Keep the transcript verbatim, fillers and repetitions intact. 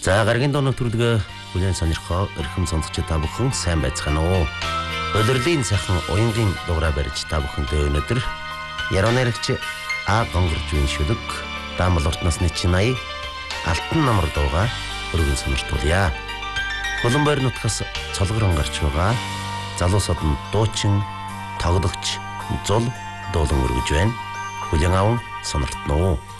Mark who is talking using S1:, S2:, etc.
S1: За гаргийн доо нэвтрүүлгээ бүлээн сонирхоо эрхэм сонсогч та бүхэн сайн байцгаана уу? Өдөрлийн сайхан уянгийн дугаараа барьж та бүхэндээ өнөөдөр яруу найрагч А гонгоржийн шүлэг Дамбалортноос Чинай алтан намар дууга өргөн сониртуулъя. Хуланбойр нутгаас цолгорон гарч байгаа залуусууд нь дуучин тоглогч зул дуулан өргөж байна. Бүлээн аван сониртно уу?